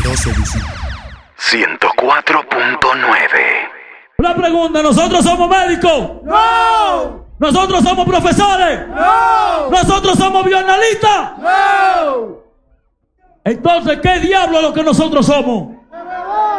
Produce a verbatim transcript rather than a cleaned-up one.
doce edición. ciento cuatro punto nueve. La pregunta, ¿nosotros somos médicos? ¡No! ¿Nosotros somos profesores? ¡No! ¿Nosotros somos bioanalistas? ¡No! Entonces, ¿qué diablo es lo que nosotros somos?